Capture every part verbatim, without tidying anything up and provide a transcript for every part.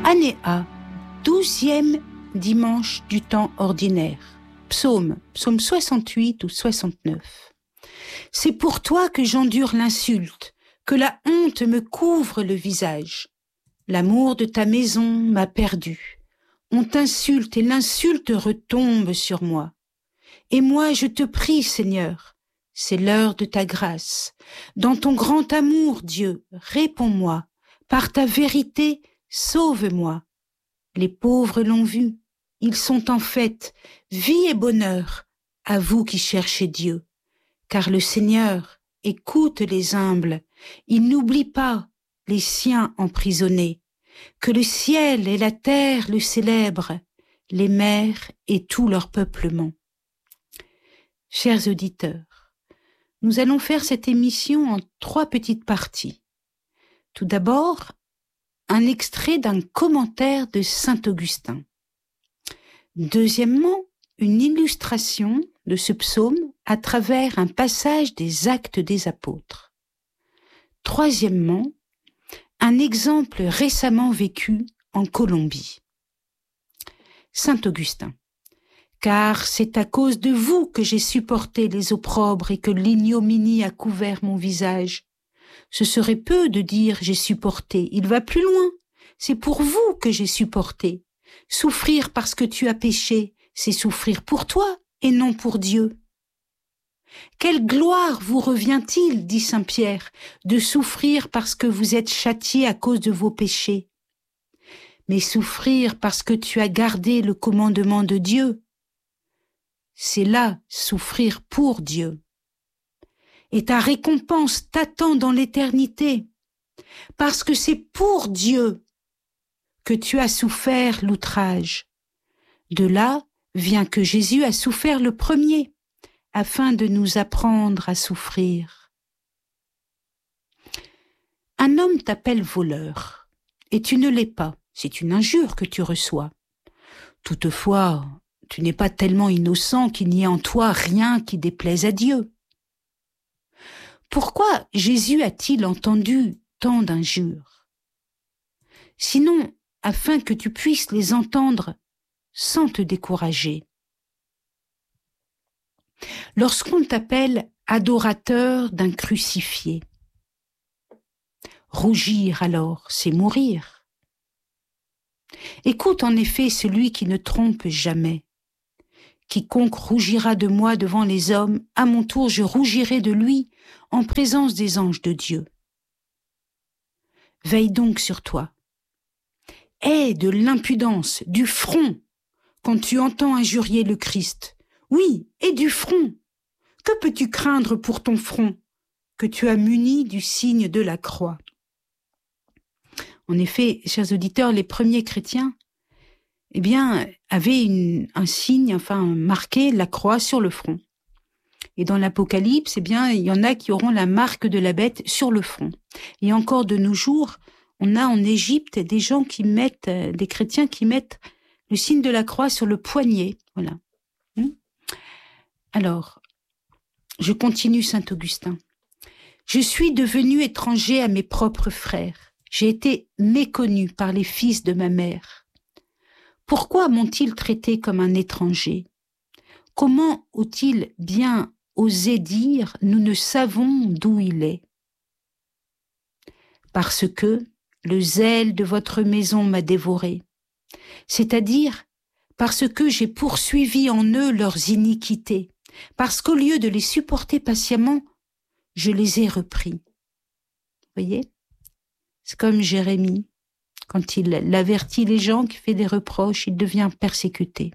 Année A, douzième dimanche du temps ordinaire. Psaume, psaume soixante-huit ou soixante-neuf. C'est pour toi que j'endure l'insulte, que la honte me couvre le visage. L'amour de ta maison m'a perdu. On t'insulte et l'insulte retombe sur moi. Et moi je te prie, Seigneur, c'est l'heure de ta grâce. Dans ton grand amour, Dieu, réponds-moi. Par ta vérité, sauve-moi. Les pauvres l'ont vu, ils sont en fête, vie et bonheur, à vous qui cherchez Dieu. Car le Seigneur écoute les humbles, il n'oublie pas les siens emprisonnés. Que le ciel et la terre le célèbrent, les mers et tout leur peuplement. Chers auditeurs, nous allons faire cette émission en trois petites parties. Tout d'abord, un extrait d'un commentaire de saint Augustin. Deuxièmement, une illustration de ce psaume à travers un passage des Actes des Apôtres. Troisièmement, un exemple récemment vécu en Colombie. Saint Augustin. Car c'est à cause de vous que j'ai supporté les opprobres et que l'ignominie a couvert mon visage. Ce serait peu de dire j'ai supporté, il va plus loin. C'est pour vous que j'ai supporté. Souffrir parce que tu as péché, c'est souffrir pour toi et non pour Dieu. Quelle gloire vous revient-il, dit saint Pierre, de souffrir parce que vous êtes châtié à cause de vos péchés. Mais souffrir parce que tu as gardé le commandement de Dieu, c'est là souffrir pour Dieu. Et ta récompense t'attend dans l'éternité, parce que c'est pour Dieu que tu as souffert l'outrage. De là vient que Jésus a souffert le premier, afin de nous apprendre à souffrir. Un homme t'appelle voleur, et tu ne l'es pas, c'est une injure que tu reçois. Toutefois, tu n'es pas tellement innocent qu'il n'y ait en toi rien qui déplaise à Dieu. Pourquoi Jésus a-t-il entendu tant d'injures? Sinon, afin que tu puisses les entendre sans te décourager. Lorsqu'on t'appelle adorateur d'un crucifié, rougir alors, c'est mourir. Écoute en effet celui qui ne trompe jamais. Quiconque rougira de moi devant les hommes, à mon tour je rougirai de lui en présence des anges de Dieu. Veille donc sur toi. Aie de l'impudence, du front, quand tu entends injurier le Christ. Oui, et du front. Que peux-tu craindre pour ton front, que tu as muni du signe de la croix? En effet, chers auditeurs, les premiers chrétiens, eh bien, avaient une, un signe, enfin, marqué la croix sur le front. Et dans l'Apocalypse, eh bien, il y en a qui auront la marque de la bête sur le front. Et encore de nos jours, on a en Égypte des gens qui mettent, des chrétiens qui mettent le signe de la croix sur le poignet. Voilà. Alors, je continue saint Augustin. Je suis devenu étranger à mes propres frères. J'ai été méconnu par les fils de ma mère. Pourquoi m'ont-ils traité comme un étranger? Comment ont-ils bien osé dire « nous ne savons d'où il est » ? Parce que le zèle de votre maison m'a dévoré, c'est-à-dire parce que j'ai poursuivi en eux leurs iniquités, parce qu'au lieu de les supporter patiemment, je les ai repris. Vous voyez ? C'est comme Jérémie. Quand il avertit les gens, qui fait des reproches, il devient persécuté.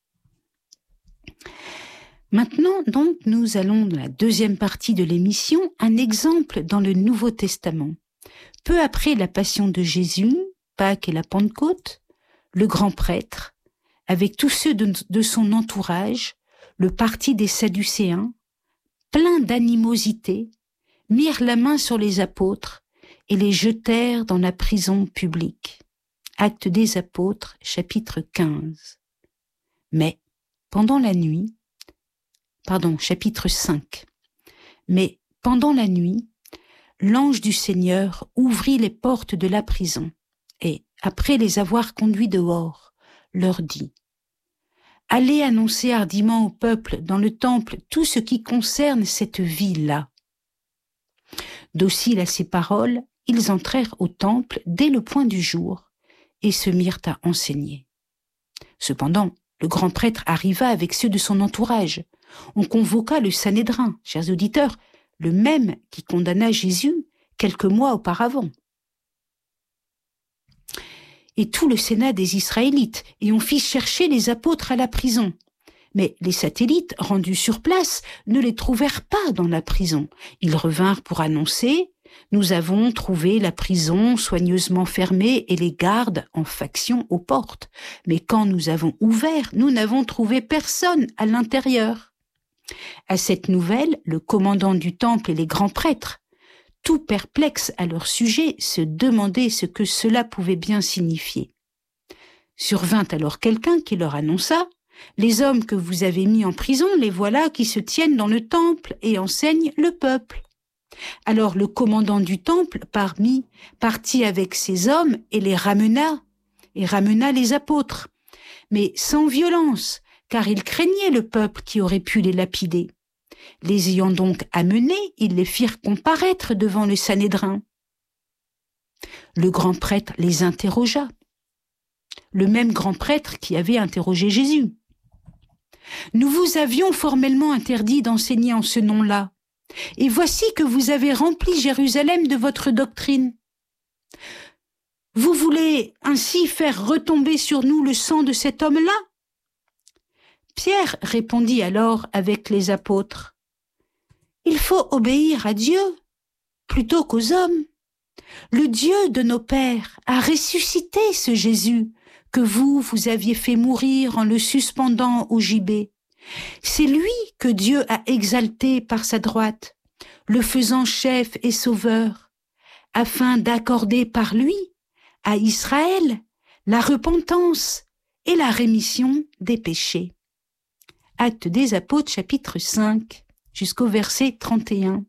Maintenant, donc, nous allons dans la deuxième partie de l'émission, un exemple dans le Nouveau Testament. Peu après la passion de Jésus, Pâques et la Pentecôte, le grand prêtre, avec tous ceux de, de son entourage, le parti des Sadducéens, plein d'animosité, mirent la main sur les apôtres et les jetèrent dans la prison publique. Actes des Apôtres, chapitre quinze. Mais, pendant la nuit, pardon, chapitre cinq. Mais, pendant la nuit, l'ange du Seigneur ouvrit les portes de la prison, et, après les avoir conduits dehors, leur dit « Allez annoncer hardiment au peuple dans le temple tout ce qui concerne cette vie-là. » Dociles à ces paroles, ils entrèrent au temple dès le point du jour et se mirent à enseigner. Cependant, le grand prêtre arriva avec ceux de son entourage. On convoqua le Sanhédrin, chers auditeurs, le même qui condamna Jésus quelques mois auparavant. Et tout le sénat des Israélites, et on fit chercher les apôtres à la prison. Mais les satellites, rendus sur place, ne les trouvèrent pas dans la prison. Ils revinrent pour annoncer « Nous avons trouvé la prison soigneusement fermée et les gardes en faction aux portes. Mais quand nous avons ouvert, nous n'avons trouvé personne à l'intérieur. » À cette nouvelle, le commandant du temple et les grands prêtres, tout perplexes à leur sujet, se demandaient ce que cela pouvait bien signifier. Survint alors quelqu'un qui leur annonça « Les hommes que vous avez mis en prison, les voilà qui se tiennent dans le temple et enseignent le peuple. » Alors le commandant du temple parmi partit avec ses hommes et les ramena, et ramena les apôtres, mais sans violence, car il craignait le peuple qui aurait pu les lapider. Les ayant donc amenés, ils les firent comparaître devant le Sanhédrin. Le grand prêtre les interrogea, le même grand prêtre qui avait interrogé Jésus. « Nous vous avions formellement interdit d'enseigner en ce nom-là, et voici que vous avez rempli Jérusalem de votre doctrine. Vous voulez ainsi faire retomber sur nous le sang de cet homme-là » Pierre répondit alors avec les apôtres, « Il faut obéir à Dieu plutôt qu'aux hommes. Le Dieu de nos pères a ressuscité ce Jésus que vous, vous aviez fait mourir en le suspendant au gibet. C'est lui que Dieu a exalté par sa droite, le faisant chef et sauveur, afin d'accorder par lui à Israël la repentance et la rémission des péchés. » Actes des Apôtres, chapitre cinq, jusqu'au verset trente et un.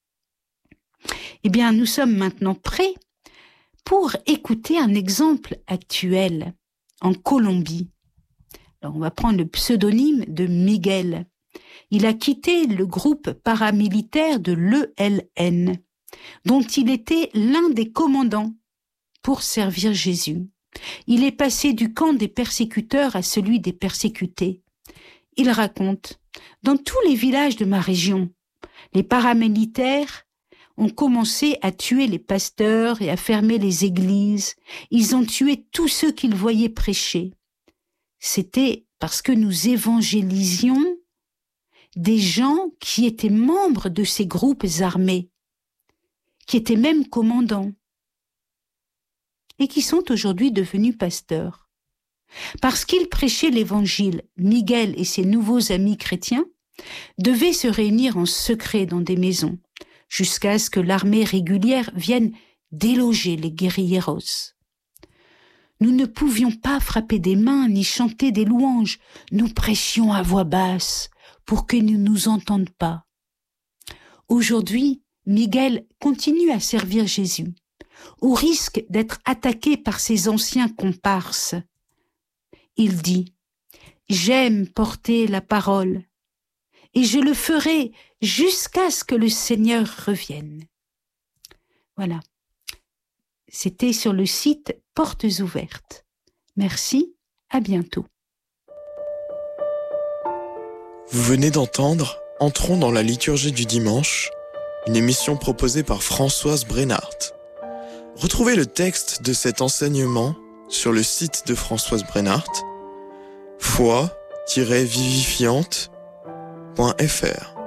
Eh bien, nous sommes maintenant prêts pour écouter un exemple actuel en Colombie. Alors, on va prendre le pseudonyme de Miguel. Il a quitté le groupe paramilitaire de l'E L N, dont il était l'un des commandants pour servir Jésus. Il est passé du camp des persécuteurs à celui des persécutés. Il raconte, dans tous les villages de ma région, les paramilitaires ont commencé à tuer les pasteurs et à fermer les églises. Ils ont tué tous ceux qu'ils voyaient prêcher. C'était parce que nous évangélisions des gens qui étaient membres de ces groupes armés, qui étaient même commandants, et qui sont aujourd'hui devenus pasteurs. Parce qu'ils prêchaient l'évangile, Miguel et ses nouveaux amis chrétiens devaient se réunir en secret dans des maisons, jusqu'à ce que l'armée régulière vienne déloger les guérilleros. Nous ne pouvions pas frapper des mains ni chanter des louanges. Nous prêchions à voix basse pour qu'ils ne nous entendent pas. Aujourd'hui, Miguel continue à servir Jésus, au risque d'être attaqué par ses anciens comparses. Il dit « J'aime porter la parole et je le ferai jusqu'à ce que le Seigneur revienne. » Voilà. C'était sur le site Portes Ouvertes. Merci, à bientôt. Vous venez d'entendre Entrons dans la liturgie du dimanche, une émission proposée par Françoise Brennart. Retrouvez le texte de cet enseignement sur le site de Françoise Brennart, foi tiret vivifiante point f r.